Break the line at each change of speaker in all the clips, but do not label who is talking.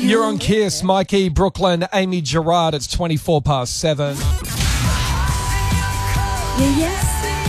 You're on Kiss, Mikey, Brooklyn, Amy Gerard. It's 7:24.
Yes.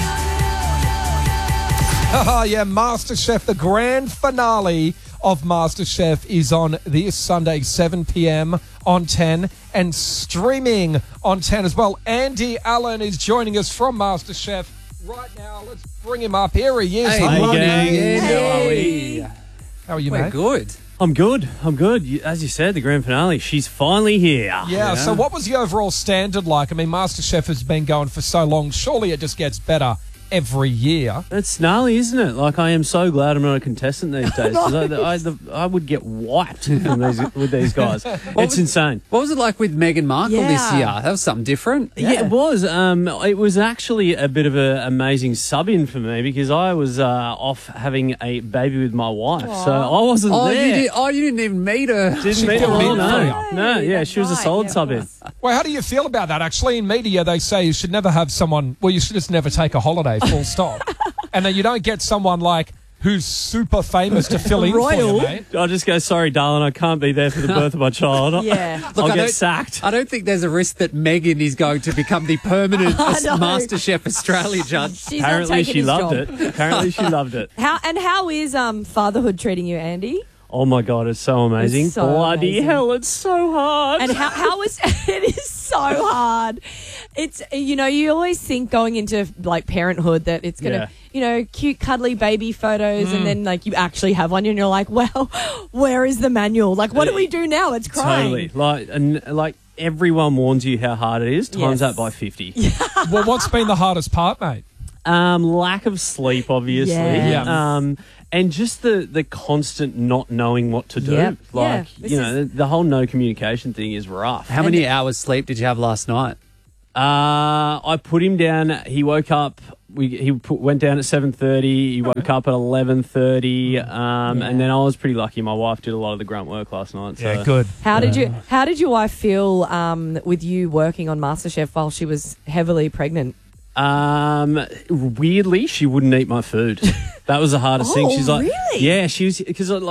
Yeah, MasterChef, the grand finale of MasterChef is on this Sunday, 7 p.m. on 10 and streaming on 10 as well. Andy Allen is joining us from MasterChef right now. Let's bring him up. Here he is.
Hey,
Hello,
gang.
Andy.
How are we?
How are you,
We're
mate?
good.
I'm good. As you said, the grand finale, she's finally here.
Yeah, so what was the overall standard like? I mean, MasterChef has been going for so long. Surely it just gets better every year.
It's gnarly, isn't it? Like, I am so glad I'm not a contestant these days, because I would get wiped with these guys. It's insane.
What was it like with Meghan Markle this
Yeah.
year? That was something different.
Yeah, it was. It was actually a bit of an amazing sub-in for me, because I was off having a baby with my wife, so I wasn't there.
You didn't even meet her.
Didn't meet her
couldn't
all,
meet her.
no. Yeah,
That's
she was a
right.
solid
Yeah,
sub-in.
of course.
Well, how do you feel about that? Actually, in media, they say you should never have someone, well, you should just never take a holiday, full stop. And then you don't get someone like who's super famous to fill in for you, mate.
I'll just go, sorry, darling, I can't be there for the birth of my child.
Yeah.
Look,
I'll
I
get
don't-
sacked.
I don't think there's a risk that Meghan is going to become the permanent
I know.
MasterChef Australia judge.
She's not
Apparently
taking
she
his
loved
job.
it. Apparently she loved it.
How is fatherhood treating you, Andy?
Oh my God, it's so amazing.
It's so
Bloody
amazing.
hell, it's so hard.
And how is it is so hard. It's you always think going into like parenthood that it's gonna cute cuddly baby photos and then like you actually have one and you're like, well, where is the manual? Like what do we do now? It's crying.
Totally. Like everyone warns you how hard it is. Times
Yes.
that by 50.
Well, what's been the hardest part, mate?
Lack of sleep, obviously.
Yes.
And just the constant not knowing what to do.
Yep.
Like,
Yeah.
the whole no communication thing is rough.
How many hours sleep did you have last night?
I put him down. He woke up. Went down at 7:30. He woke up at 11:30. And then I was pretty lucky. My wife did a lot of the grunt work last night. So.
Yeah, good.
How did your wife feel with you working on MasterChef while she was heavily pregnant?
Weirdly, she wouldn't eat my food. That was the hardest thing.
Oh,
She's like,
really?
yeah, she's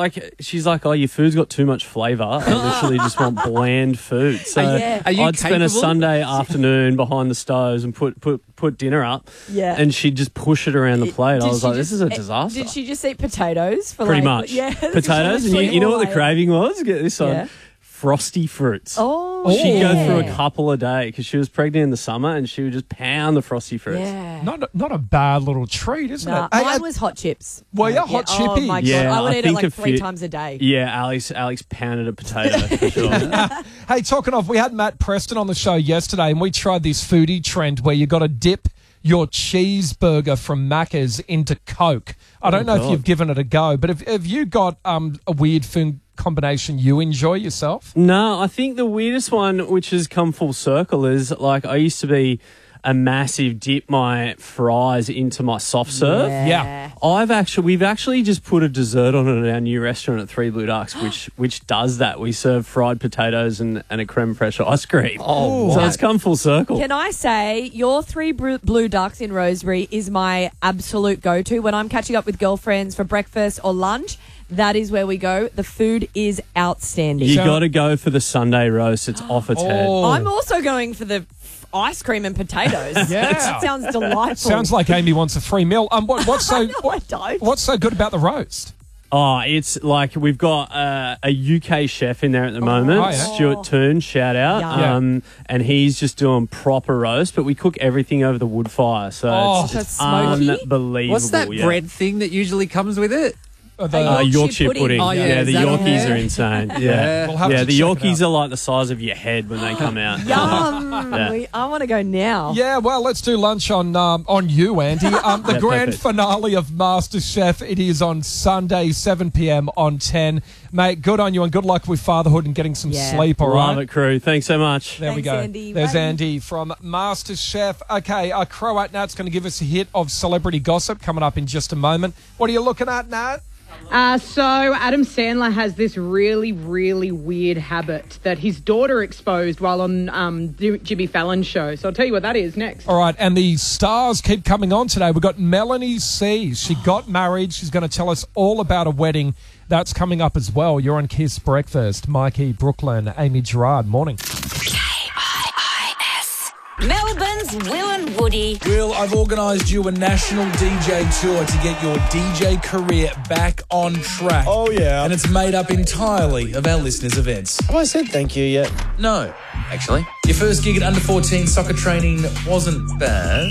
like, oh, your food's got too much flavour. I literally just want bland food. So
Are you
I'd spend a
capable?
Sunday afternoon behind the stoves and put dinner up.
Yeah.
And she'd just push it around the plate. I
Did
was
she
like, this
just-
is a disaster.
Did she just eat potatoes for
Pretty
like,
much.
Yeah,
Potatoes. And you know what the craving was? Get this one.
Yeah.
Frosty fruits.
Oh,
She'd go
yeah.
through a couple a day because she was pregnant in the summer and she would just pound the frosty fruits.
Yeah.
Not a bad little treat, isn't
Nah,
it? Hey,
mine was hot chips.
well, yeah, hot
Oh
chippy.
my god,
Yeah,
I would
I
eat it
think
like
a
3
few-
times a day.
Yeah, Alex pounded a potato for sure.
Hey, talking of, we had Matt Preston on the show yesterday and we tried this foodie trend where you got to dip your cheeseburger from Macca's into Coke. I don't know if
God.
you've given it a go, but have you got a weird food combination you enjoy yourself?
No, I think the weirdest one, which has come full circle, is like I used to be a massive dip my fries into my soft serve.
Yeah.
We've actually just put a dessert on it at our new restaurant at Three Blue Ducks, which does that. We serve fried potatoes and a creme fraiche ice cream.
Oh,
So
wow.
it's come full circle.
Can I say your Three Blue Ducks in Rosebery is my absolute go-to when I'm catching up with girlfriends for breakfast or lunch. That is where we go. The food is outstanding.
You got to go for the Sunday roast. It's off its head.
Oh.
I'm also going for the ice cream and potatoes.
Yeah.
That sounds delightful.
Sounds like Amy wants a free meal. What's so
No, I don't.
what's so good about the roast?
Oh, it's like we've got a UK chef in there at the moment,
Oh, yeah.
Stuart Toon, shout out.
Yum.
And he's just doing proper roast, but we cook everything over the wood fire, so
Oh.
it's
So it's smoky?
unbelievable.
What's that
yeah.
bread thing that usually comes with it?
Yorkshire pudding.
Oh, yeah,
the
is that
Yorkies
okay?
are insane.
Yeah.
Yeah,
We'll have to
the
check it
Yorkies
out.
are like the size of your head when they come out.
Yum.
Yeah.
I want to go now.
Yeah, well, let's do lunch on you, Andy. The
Yeah,
grand
perfect.
finale of MasterChef. It is on Sunday, 7 p.m. on 10. Mate, good on you and good luck with fatherhood and getting some
Yeah.
sleep, all
Love
right?
it, crew. Thanks so much.
There we
Thanks,
go.
Andy.
There's
Bye.
Andy from MasterChef. Okay, Croat Nat's going to give us a hit of celebrity gossip coming up in just a moment. What are you looking at, Nat?
So Adam Sandler has this really, really weird habit that his daughter exposed while on Jimmy Fallon's show. So I'll tell you what that is next.
All right, and the stars keep coming on today. We've got Melanie C. She got married. She's going to tell us all about a wedding That's coming up as well. You're on Kiss Breakfast. Mikey, Brooklyn, Amy Gerard. Morning.
KIIS. Melbourne's Will and Woody.
Will, I've organised you a national DJ tour to get your DJ career back on track.
Oh, yeah.
And it's made up entirely of our listeners' events.
Have I said thank you yet?
No, actually. Your first gig at under 14 soccer training wasn't bad.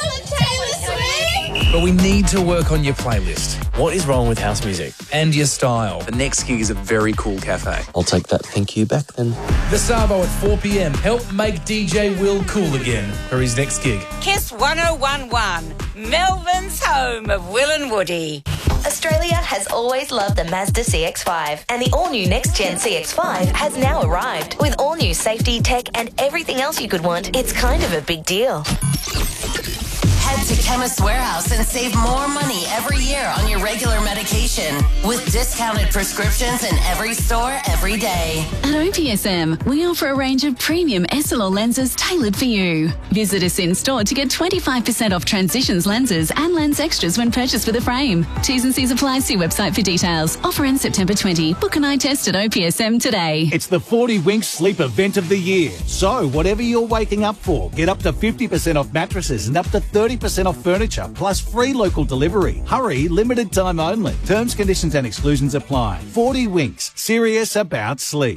But we need to work on your playlist.
What is wrong with house music?
And your style. The next gig is a very cool cafe.
I'll take that thank you back then.
The Savo at 4 p.m. Help make DJ Will cool again for his next gig.
Kiss 1011. Melbourne's home of Will and Woody.
Australia has always loved the Mazda CX-5, and the all-new next-gen CX-5 has now arrived. With all-new safety, tech, and everything else you could want, it's kind of a big deal.
Head to Chemist Warehouse and save more money every year on your regular medication with discounted prescriptions in every store every day.
At OPSM, we offer a range of premium Essilor lenses tailored for you. Visit us in store to get 25% off Transitions lenses and lens extras when purchased with a frame. T's and C's apply. See website for details. Offer ends September 20. Book an eye test at OPSM today.
It's the 40 Winks Sleep Event of the year. So whatever you're waking up for, get up to 50% off mattresses and up to 30% off furniture, plus free local delivery. Hurry, limited time only. Terms, conditions and exclusions apply. 40 Winks, serious about sleep.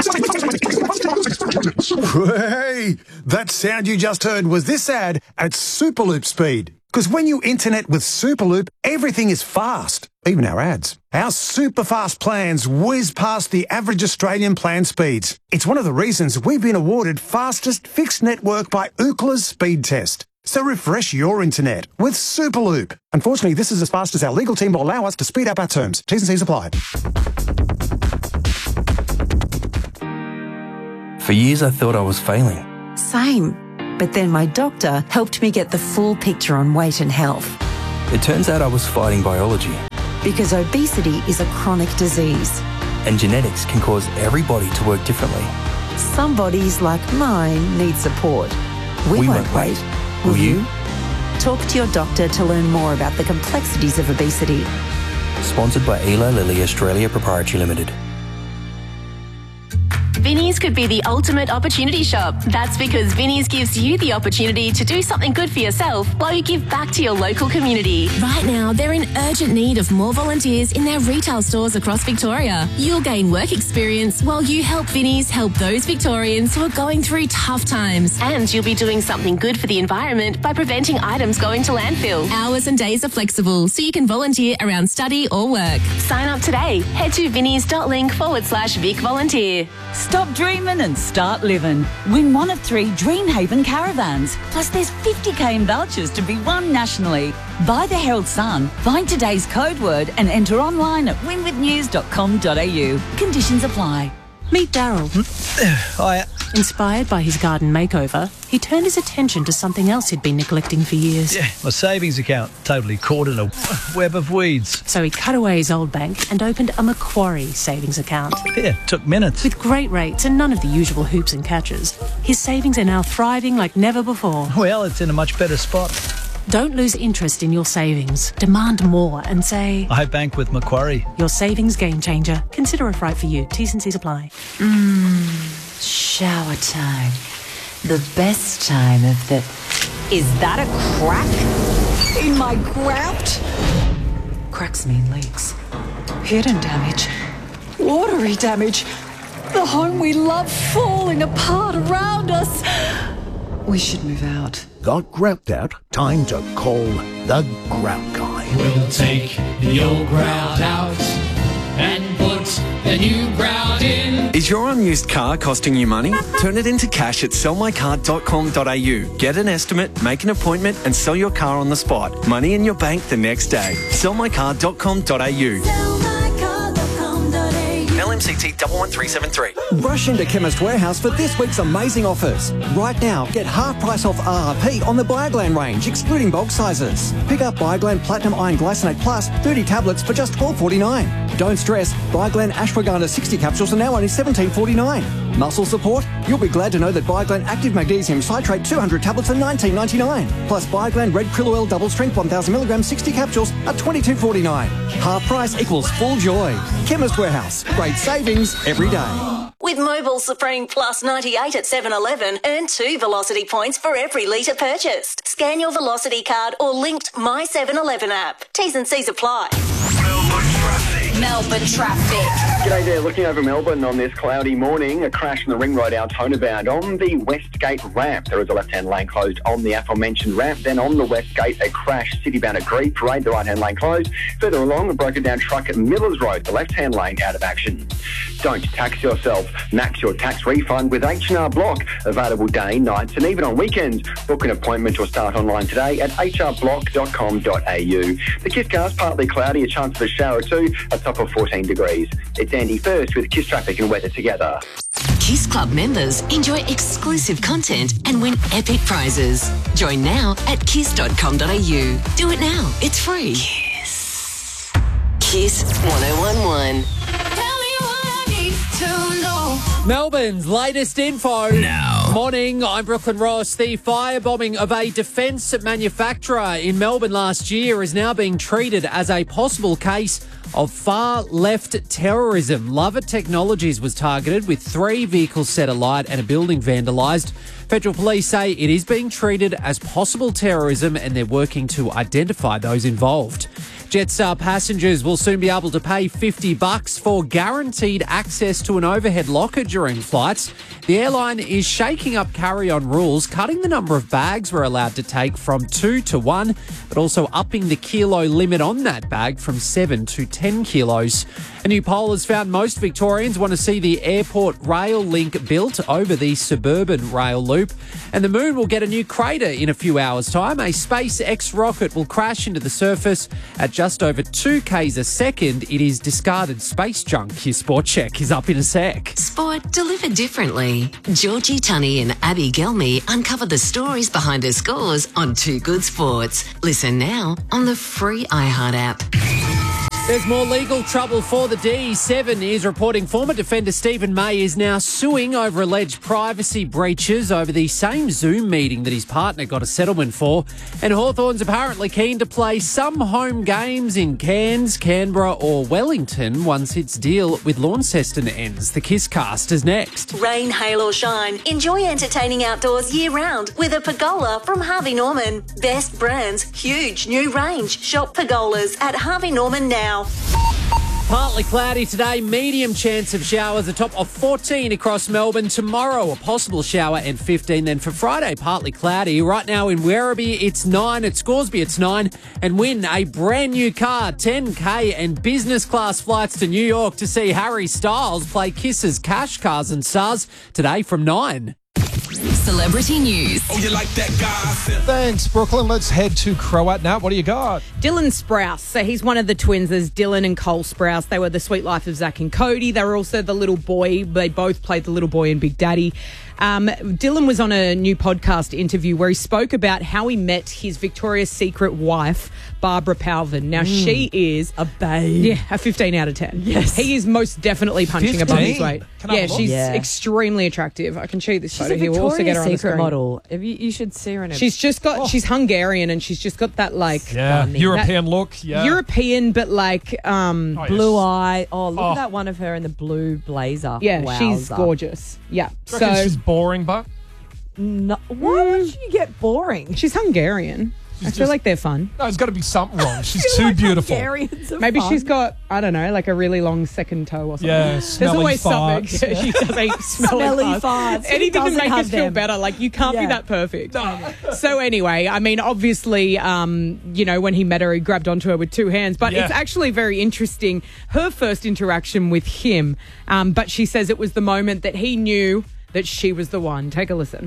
Hey, that sound you just heard was this ad at Superloop speed. Because when you internet with Superloop, everything is fast, even our ads. Our super fast plans whiz past the average Australian plan speeds. It's one of the reasons we've been awarded fastest fixed network by Ookla's speed test. So refresh your internet with Superloop. Unfortunately, this is as fast as our legal team will allow us to speed up our terms. T's and C's apply.
For years, I thought I was failing.
Same. But then my doctor helped me get the full picture on weight and health.
It turns out I was fighting biology.
Because obesity is a chronic disease.
And genetics can cause everybody to work differently.
Some bodies, like mine, need support. We won't wait. Will you? Talk to your doctor to learn more about the complexities of obesity.
Sponsored by Eli Lilly Australia Proprietary Limited.
Vinnie's could be the ultimate opportunity shop. That's because Vinnie's gives you the opportunity to do something good for yourself while you give back to your local community. Right now, they're in urgent need of more volunteers in their retail stores across Victoria. You'll gain work experience while you help Vinnie's help those Victorians who are going through tough times. And you'll be doing something good for the environment by preventing items going to landfill. Hours and days are flexible, so you can volunteer around study or work. Sign up today. Head to vinnies.link/Vic Volunteer.
Stop dreaming and start living. Win one of 3 Dreamhaven caravans. Plus there's 50k in vouchers to be won nationally. Buy the Herald Sun, find today's code word and enter online at winwithnews.com.au. Conditions apply.
Meet Daryl.
Hiya.
Inspired by his garden makeover, he turned his attention to something else he'd been neglecting for years.
Yeah, my savings account, totally caught in a web of weeds.
So he cut away his old bank and opened a Macquarie savings account.
Yeah, took minutes.
With great rates and none of the usual hoops and catches, his savings are now thriving like never before.
Well, it's in a much better spot.
Don't lose interest in your savings. Demand more and say,
I bank with Macquarie.
Your savings game changer. Consider if right for you. T's and C's apply.
Shower time. The best time of the... Is that a crack in my grout? Cracks mean leaks. Hidden damage. Watery damage. The home we love falling apart around us. We should move out.
Got grout out? Time to call the Grout Guy.
We'll take the old grout out and put the new grout in.
Is your unused car costing you money? Turn it into cash at sellmycar.com.au. Get an estimate, make an appointment and sell your car on the spot. Money in your bank the next day. Sellmycar.com.au. LMCT 11373.
Rush into Chemist Warehouse for this week's amazing offers. Right now, get half price off RRP on the Bioglan range, excluding bulk sizes. Pick up Bioglan Platinum Iron Glycinate Plus 30 tablets for just $12.49. Don't stress, Bioglan Ashwagandha 60 capsules are now only $17.49. Muscle support? You'll be glad to know that Bioglan Active Magnesium Citrate 200 tablets are $19.99. Plus Bioglan Red Krill Oil Double Strength 1000 milligrams 60 capsules are $22.49. Half price equals full joy. Chemist Warehouse. Great savings every day.
With Mobile Supreme Plus 98 at 7-Eleven, earn 2 Velocity points for every litre purchased. Scan your Velocity card or linked My 7-Eleven app. T's and C's apply. Melbourne traffic.
G'day there, looking over Melbourne on this cloudy morning. A crash in the Ring Road Altona bound on the Westgate ramp. There is a left-hand lane closed on the aforementioned ramp. Then on the Westgate, a crash city-bound at Grieve Parade, the right-hand lane closed. Further along, a broken-down truck at Millers Road, the left-hand lane out of action. Don't tax yourself. Max your tax refund with H&R Block. Available day, nights and even on weekends. Book an appointment or start online today at hrblock.com.au. The Kiss car's partly cloudy, a chance of a shower too, a top of 14 degrees. It's Andy First with Kiss Traffic and Weather together.
Kiss Club members enjoy exclusive content and win epic prizes. Join now at kiss.com.au. Do it now. It's free. Kiss 1011.
Melbourne's latest info. Now. Morning, I'm Brooklyn Ross. The firebombing of a defence manufacturer in Melbourne last year is now being treated as a possible case of far-left terrorism. Lovett Technologies was targeted with 3 vehicles set alight and a building vandalised. Federal police say it is being treated as possible terrorism and they're working to identify those involved. Jetstar passengers will soon be able to pay $50 for guaranteed access to an overhead locker during flights. The airline is shaking up carry-on rules, cutting the number of bags we're allowed to take from 2 to 1, but also upping the kilo limit on that bag from 7 to 10 kilos. A new poll has found most Victorians want to see the airport rail link built over the suburban rail loop. And the moon will get a new crater in a few hours' time. A SpaceX rocket will crash into the surface at just over 2 k's a second. It is discarded space junk. Your sport check is up in a sec.
Sport delivered differently. Georgie Tunney and Abby Gelmy uncover the stories behind her scores on Too Good Sports. Listen now on the free iHeart app.
There's more legal trouble for the D. 7 is reporting former defender Stephen May is now suing over alleged privacy breaches over the same Zoom meeting that his partner got a settlement for. And Hawthorn's apparently keen to play some home games in Cairns, Canberra or Wellington once its deal with Launceston ends. The Kiss cast is next.
Rain, hail or shine, enjoy entertaining outdoors year-round with a pergola from Harvey Norman. Best brands, huge new range. Shop pergolas at Harvey Norman now.
Partly cloudy today, medium chance of showers, a top of 14 across Melbourne. Tomorrow, a possible shower and 15. Then for Friday, partly cloudy. Right now in Werribee, it's 9. At Scoresby, it's 9. And win a brand new car, 10K and business class flights to New York to see Harry Styles play Kiss's Cash Cars and Stars today from 9.
Celebrity news.
Oh, you like that guy? Thanks, Brooklyn. Let's head to Croat now. What do you got?
Dylan Sprouse. So he's one of the twins. There's Dylan and Cole Sprouse. They were the Sweet Life of Zach and Cody. They were also the little boy. They both played the little boy in Big Daddy. Dylan was on a new podcast interview where he spoke about how he met his Victoria's Secret wife, Barbara Palvin. Now, she is
a babe.
Yeah, a 15 out of 10.
Yes.
He is most definitely punching
15?
above his weight.
Yeah,
she's extremely attractive. I can show you this
She's
photo
a
here. We'll also get
Victoria's
her on the
Secret
screen.
model. You should see her in a...
She's just got, she's Hungarian and she's just got that like...
European look. Yeah.
European, but like...
blue eye. Oh, look at that one of her in the blue blazer.
Yeah,
Wowza.
she's gorgeous. Yeah.
Do you reckon she's boring, but...
No, why would you get boring?
She's Hungarian. I feel like they're fun.
No, there's got to be something wrong. She's too beautiful.
Maybe she's got, I don't know, like a really long second toe or something.
Yeah,
There's
smelly
always
farts.
something. She does eat smelly farts. Anything to
doesn't
make
have
us feel
them?
better. Like, you can't be that perfect. So anyway, I mean, obviously, you know, when he met her, he grabbed onto her with 2 hands. But it's actually very interesting, her first interaction with him. But she says it was the moment that he knew that she was the one. Take a listen.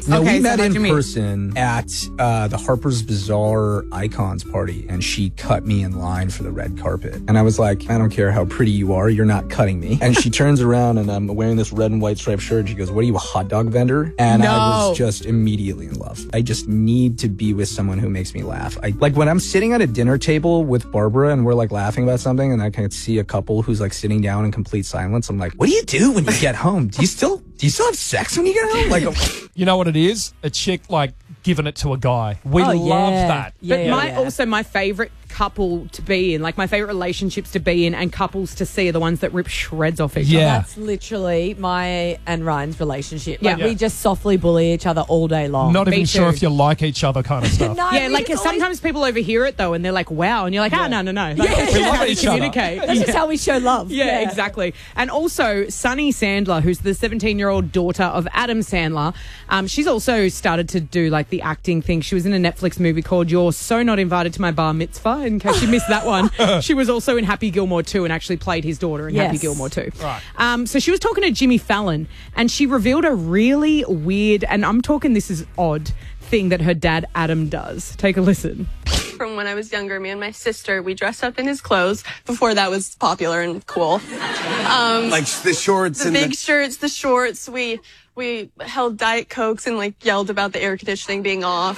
No,
Okay,
we
so
met
how'd you
in
meet?
person at the Harper's Bazaar Icons party, and she cut me in line for the red carpet. And I was like, I don't care how pretty you are, you're not cutting me. And she turns around, and I'm wearing this red and white striped shirt, and she goes, what are you, a hot dog vendor? And I was just immediately in love. I just need to be with someone who makes me laugh. Like when I'm sitting at a dinner table with Barbara and we're like laughing about something, and I can see a couple who's like sitting down in complete silence, I'm like, what do you do when you get home? Do you still have sex when you get home? Like,
You know what it is? A chick like giving it to a guy. We love that.
But my favorite couple to be in, like my favorite relationships to be in, and couples to see are the ones that rip shreds off each other.
That's literally my and Ryan's relationship. Like
Yeah.
we just softly bully each other all day long.
Not even sure if you like each other kind of stuff.
Yeah, like sometimes people overhear it though, and they're like, "Wow," and you're like, "Ah, no." Like, that's
We
just
love
how we
each other.
communicate.
That's just how we show love.
Yeah, exactly. And also, Sunny Sandler, who's the 17-year-old daughter of Adam Sandler, she's also started to do like the acting thing. She was in a Netflix movie called "You're So Not Invited to My Bar Mitzvah." In case you missed that one, she was also in Happy Gilmore 2 and actually played his daughter in Happy
Yes.
Gilmore 2.
Right.
So she was talking to Jimmy Fallon, and she revealed a really weird, and I'm talking this is odd, thing that her dad Adam does. Take a listen.
From when I was younger, me and my sister, we dressed up in his clothes before that was popular and cool.
Like the shorts
The
and
big shirts, the shorts. We held Diet Cokes and like yelled about the air conditioning being off.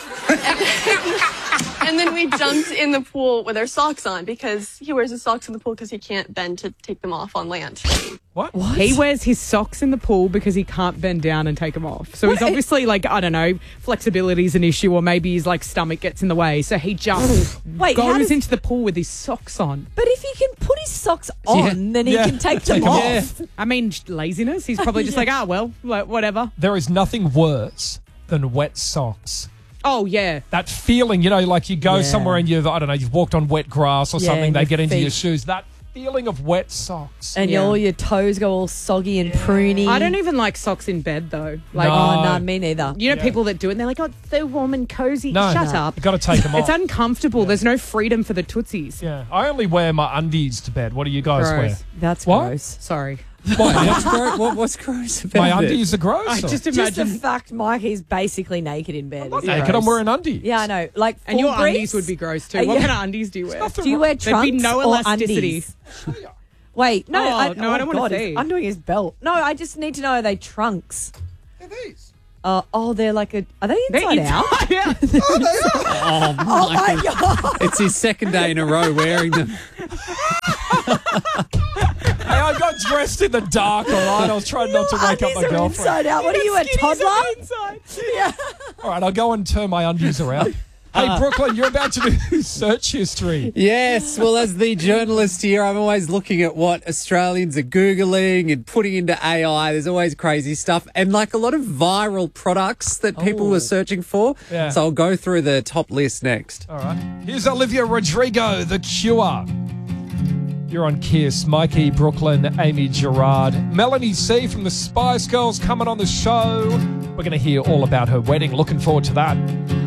And then we jumped in the pool with our socks on because he wears his socks in the pool because he can't bend to take them off on land.
What?
He wears his socks in the pool because he can't bend down and take them off. So he's obviously like, I don't know, flexibility is an issue, or maybe his like stomach gets in the way. So he just goes into the pool with his socks on.
But if he can put his socks on, then he can take them off.
I mean, laziness. He's probably just like, whatever.
There is nothing worse than wet socks.
Oh, yeah.
That feeling, like you go somewhere and you've walked on wet grass or something, they get into your shoes. That feeling of wet socks.
And all your toes go all soggy and pruny.
I don't even like socks in bed, though. Like,
no, me neither.
You know, people that do it, and they're like, oh, it's so warm and cozy.
No,
Shut up.
You've got to take them off.
It's uncomfortable. There's no freedom for the tootsies.
Yeah. I only wear my undies to bed. What do you guys wear?
That's
What?
gross.
Sorry.
What's gross about
My
it?
undies are gross?
I
or-
just
Just
imagine.
the fact Mikey's basically naked in bed. is
naked,
gross.
I'm wearing undies.
Yeah, I know. Like
And your
full
undies
briefs?
would be gross too. What kind of undies do you wear?
Do you wear
There'd
trunks
be no
or
elasticity.
undies? Wait, no,
Oh,
I
no, I don't wanna
God,
see.
I'm doing his belt. No, I just need to know, are they trunks?
They're these.
They're like are they inside out?
Yeah.
Oh,
my God.
It's his second day in a row wearing them.
Hey, I got dressed in the dark, all right? I was trying not to wake up my
Undies are
girlfriend.
inside out. What are you, a toddler? Yeah.
All right, I'll go and turn my undies around. Hey, Brooklyn, you're about to do search history.
Yes, well, as the journalist here, I'm always looking at what Australians are Googling and putting into AI. There's always crazy stuff and like a lot of viral products that people are searching for.
Yeah.
So I'll go through the top list next.
All right. Here's Olivia Rodrigo, The Cure. You're on Kiss. Mikey, Brooklyn, Amy Gerard. Melanie C from the Spice Girls coming on the show. We're going to hear all about her wedding. Looking forward to that.